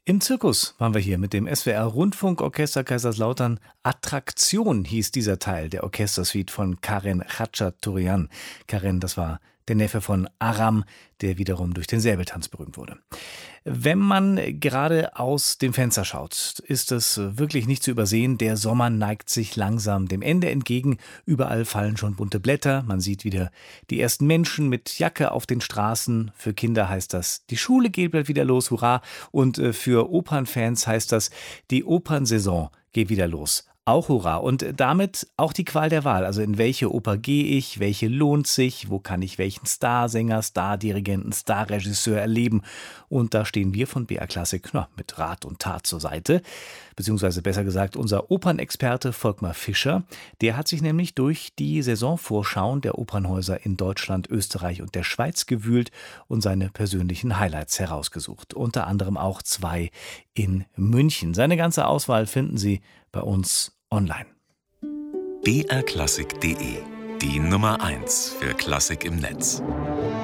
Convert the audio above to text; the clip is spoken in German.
Im Zirkus waren wir hier mit dem SWR Rundfunkorchester Kaiserslautern. Attraktion hieß dieser Teil der Orchestersuite von Karen Khachaturian. Karen, das war der Neffe von Aram, der wiederum durch den Säbeltanz berühmt wurde. Wenn man gerade aus dem Fenster schaut, ist es wirklich nicht zu übersehen. Der Sommer neigt sich langsam dem Ende entgegen. Überall fallen schon bunte Blätter. Man sieht wieder die ersten Menschen mit Jacke auf den Straßen. Für Kinder heißt das, die Schule geht bald wieder los, hurra. Und für Opernfans heißt das, die Opernsaison geht wieder los. Auch hurra. Und damit auch die Qual der Wahl. Also in welche Oper gehe ich, welche lohnt sich, wo kann ich welchen Starsänger, Stardirigenten, Starregisseur erleben. Und da stehen wir von BR Klassik mit Rat und Tat zur Seite. Beziehungsweise besser gesagt unser Opernexperte Volkmar Fischer. Der hat sich nämlich durch die Saisonvorschauen der Opernhäuser in Deutschland, Österreich und der Schweiz gewühlt und seine persönlichen Highlights herausgesucht. Unter anderem auch 2 in München. Seine ganze Auswahl finden Sie bei uns online. brklassik.de, die Nummer 1 für Klassik im Netz.